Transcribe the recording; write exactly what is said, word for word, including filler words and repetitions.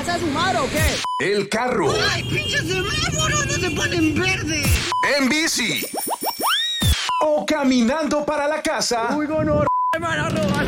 a sumar o qué? El carro. ¡Ay, pinches semáforos! ¡No se ponen verde! En bici. O caminando para la casa. Uy, gonorrea, me van a robar.